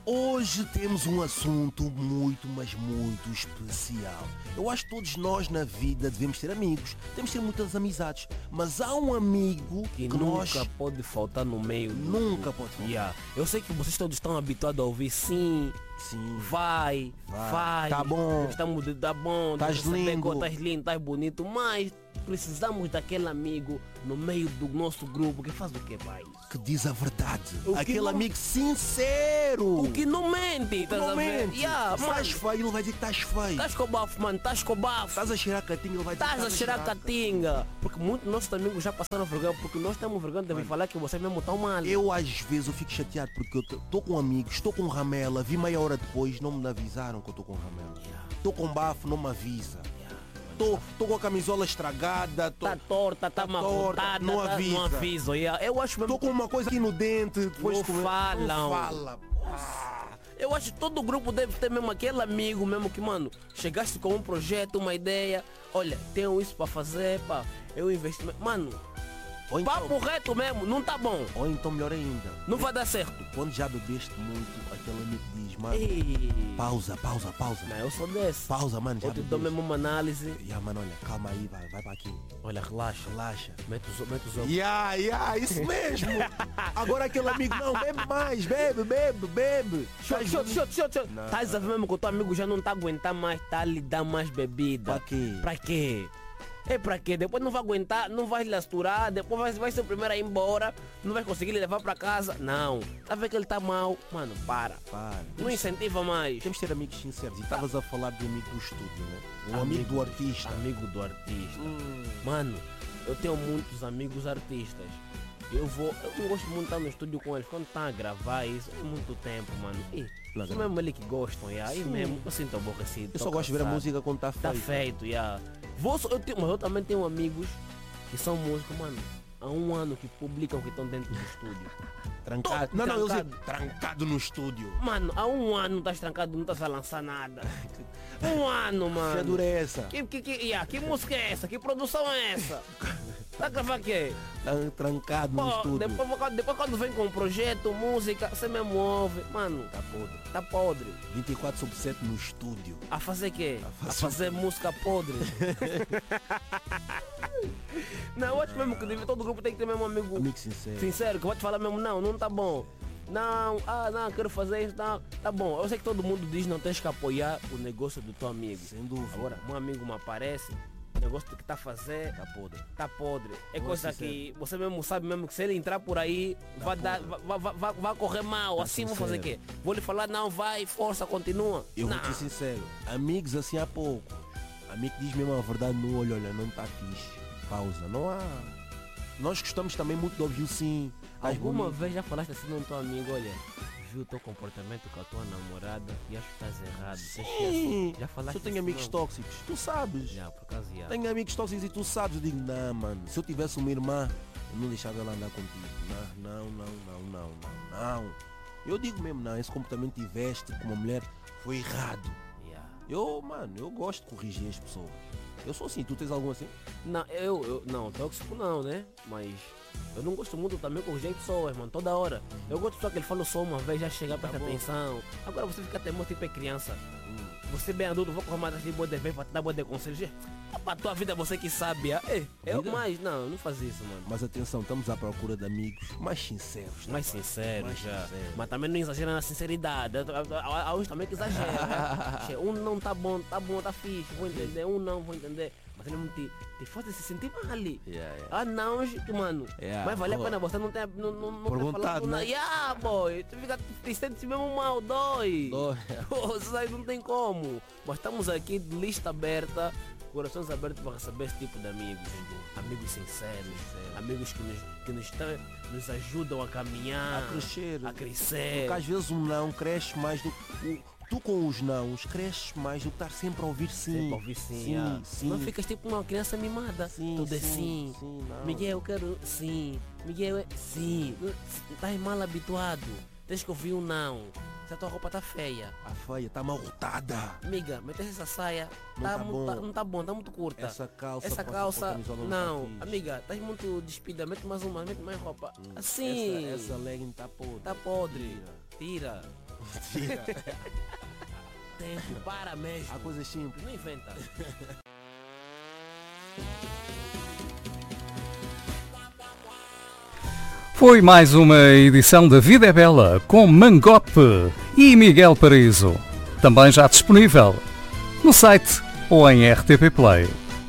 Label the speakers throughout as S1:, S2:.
S1: Hoje temos um assunto muito, mas muito especial. Eu acho que todos nós na vida devemos ter amigos, temos que ter muitas amizades, mas há um amigo
S2: que
S1: que
S2: nunca
S1: nós...
S2: pode faltar no meio.
S1: Nunca pode faltar.
S2: Yeah. Eu sei que vocês todos estão habituados a ouvir sim,
S1: Sim.
S2: vai.
S1: Tá bom.
S2: Estamos de tá bom,
S1: Tás lindo.
S2: Estás lindo, estás bonito, mas precisamos daquele amigo no meio do nosso grupo que faz o que, pai?
S1: Que diz a verdade.
S2: O que
S1: Aquele
S2: não-
S1: amigo sincero.
S2: O que não mente, estás a ver?
S1: Normalmente.
S2: Yeah,
S1: Se estás
S2: mano,
S1: feio, ele vai dizer que estás feio.
S2: estás com bafo, mano, estás com bafo.
S1: Estás a cheirar catinga, ele vai dizer que
S2: Estás a cheirar catinga. Porque muitos nossos amigos já passaram vergonha, porque nós temos vergonha de vir falar que vocês mesmo estão mal.
S1: Eu às vezes eu fico chateado porque eu estou com amigos, estou com ramela, vi meia hora depois, não me avisaram que eu estou com ramela. Estou com bafo, não me avisa. Estou com a camisola estragada,
S2: Tá torta, tá amarrotada,
S1: não
S2: tá,
S1: avisa.
S2: não aviso. Yeah. Eu acho mesmo
S1: Estou com uma coisa aqui no dente, depois
S2: Não
S1: comer-
S2: falam.
S1: Não fala.
S2: Eu acho que todo grupo deve ter mesmo aquele amigo mesmo que, mano, chegaste com um projeto, uma ideia, olha, tenho isso para fazer, pá, eu investi. Mano,
S1: Ou então,
S2: papo reto mesmo, não tá bom,
S1: ou então melhor ainda,
S2: não vai dar certo.
S1: quando já bebeste muito, aquele amigo diz, mano,
S2: Ei,
S1: pausa.
S2: não, eu sou desse.
S1: Pausa, mano, já
S2: Eu te dou
S1: bebeste.
S2: mesmo uma análise,
S1: Mano, olha, calma aí, vai para aqui.
S2: olha, relaxa,
S1: Relaxa.
S2: mete os olhos.
S1: Isso mesmo. Agora aquele amigo, não, bebe mais, bebe.
S2: Shot.
S1: Não.
S2: Estás a ver mesmo que o teu amigo já não tá aguentar mais, tá a lhe dar mais bebida.
S1: Pra quê?
S2: Pra quê? É pra quê? Depois não vai aguentar, não vai lhe asturar, depois vai ser o primeiro a ir embora, não vai conseguir lhe levar pra casa. Não. Tá vendo que ele tá mal? Mano, para. Não incentiva mais.
S1: Temos que ter amigos sinceros. E estavas a falar do amigo do estúdio, né? O amigo do artista.
S2: Amigo do artista. Mano, eu tenho muitos amigos artistas. Eu não gosto muito de estar no estúdio com eles. Quando tá a gravar isso, é muito tempo, mano. E
S1: Não,
S2: são
S1: não.
S2: mesmo eles que gostam, e aí
S1: Sim.
S2: mesmo eu sinto aborrecido.
S1: Eu
S2: tô
S1: só gosto de ver a
S2: cansado.
S1: música quando está
S2: Tá
S1: feito.
S2: feito, yeah. Mas eu também tenho amigos que são músicos, mano. Há um ano que publicam que estão dentro do estúdio.
S1: Trancado.
S2: Tô
S1: Não, eu
S2: trancado.
S1: sei. Trancado no estúdio.
S2: Mano, há um ano estás trancado, não estás a lançar nada. Um ano,
S1: Que
S2: mano.
S1: dura essa?
S2: Que música é essa? Que produção é essa? Tá gravando o quê?
S1: Trancado no
S2: Pô,
S1: estúdio.
S2: depois quando vem com um projeto, música, você mesmo ouve. Mano,
S1: Tá podre.
S2: tá podre.
S1: 24/7 no estúdio.
S2: A fazer quê?
S1: A
S2: A
S1: fazer-
S2: fazer música podre. Não, eu acho mesmo que todo grupo tem que ter mesmo um amigo
S1: Amigo sincero.
S2: sincero, que vai te falar mesmo, não tá bom. Não, quero fazer isso, não, tá bom. Eu sei que todo mundo diz não tens que apoiar o negócio do teu amigo.
S1: Sem dúvida.
S2: Agora, um amigo me aparece, o negócio que tá a fazer
S1: Tá podre.
S2: tá podre. É
S1: Vou
S2: coisa
S1: sincero.
S2: que você mesmo sabe mesmo que se ele entrar por aí, vai, dar, vai correr mal.
S1: Tá
S2: Assim vou fazer o
S1: sincero.
S2: quê? Vou lhe falar, não, vai, força, continua.
S1: Eu
S2: não.
S1: vou ser sincero. Amigos assim há pouco. Amigo que diz mesmo a verdade no olho, olha, não tá fixe. Pausa. Não há. Nós gostamos também muito de ouvir o sim. As
S2: Alguma
S1: bonitas.
S2: vez já falaste assim no teu amigo, olha, viu o teu comportamento com a tua namorada e acho que estás errado.
S1: Sim.
S2: Já falaste
S1: Se eu tenho
S2: assim,
S1: amigos
S2: não?
S1: tóxicos, tu sabes.
S2: Já, por acaso já.
S1: Tenho amigos tóxicos e tu sabes. Eu digo, não, mano. Se eu tivesse uma irmã, eu não deixava ela andar contigo. Não. Eu digo mesmo, não. Esse comportamento que tiveste com uma mulher foi errado.
S2: Yeah.
S1: Eu gosto de corrigir as pessoas. Eu sou assim. Tu tens algum assim?
S2: Não, não, tóxico não, né? Mas eu não gosto muito também com corrigir pessoas, mano, toda hora. Eu gosto só que ele fala só uma vez, já chega, presta
S1: bom.
S2: atenção. Agora você fica teimoso tipo é criança. Você bem adulto, vou correr mais assim, boa de vez pra te dar boa de conselho. Pra tua vida você que sabe. Eu
S1: Vida?
S2: mais, não faz isso, mano.
S1: Mas atenção, estamos à procura de amigos mais sinceros.
S2: Mais sincero
S1: Mais
S2: já.
S1: sincero.
S2: Mas também não exagera na sinceridade. Há uns também que exageram. Né? Um não tá bom, tá fixe, vou entender. Um não, vou entender. Mas ele não te faz se sentir mal. Ah não, mano.
S1: Yeah,
S2: Mas vale a
S1: boa.
S2: pena você não ter não
S1: Por
S2: ter
S1: vontade,
S2: falado nada.
S1: né?
S2: Yeah, boy. Te sente mesmo mal, dói.
S1: Dói.
S2: Pô, isso aí não tem como. Mas estamos aqui de lista aberta, corações abertos para receber esse tipo de amigos. Amigos sinceros, amigos que nos ajudam a caminhar,
S1: A crescer.
S2: a crescer.
S1: Porque às vezes um não cresce mais do tu com os nãos cresces mais do que estar sempre a ouvir sim.
S2: Sempre a ouvir sim,
S1: sim.
S2: Não ficas tipo uma criança mimada.
S1: Sim,
S2: Tudo é
S1: sim,
S2: sim.
S1: sim, não.
S2: Miguel, eu quero sim. Miguel, sim. Estás mal habituado. Tens que ouvir um não. Se a tua roupa tá feia.
S1: A feia está amarrotada.
S2: Amiga, meteste essa saia.
S1: Não tá bom.
S2: Não tá bom, tá muito curta.
S1: Essa calça.
S2: Essa
S1: com a
S2: calça,
S1: camisola
S2: não,
S1: tá fixe.
S2: amiga, estás muito despida, mete mais uma, mete mais roupa. Assim,
S1: Essa legging está podre.
S2: tá podre. Tira.
S1: Tira.
S2: Tempo para mesmo.
S1: Há coisas simples.
S2: Não inventa.
S3: Foi mais uma edição da Vida é Bela com Mangope e Miguel Paraíso. Também já disponível no site ou em RTP Play.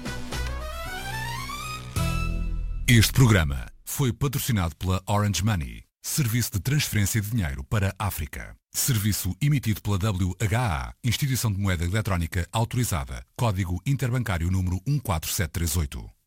S4: Este programa foi patrocinado pela Orange Money, serviço de transferência de dinheiro para a África. Serviço emitido pela WHA, Instituição de Moeda Eletrónica Autorizada, Código Interbancário número 14738.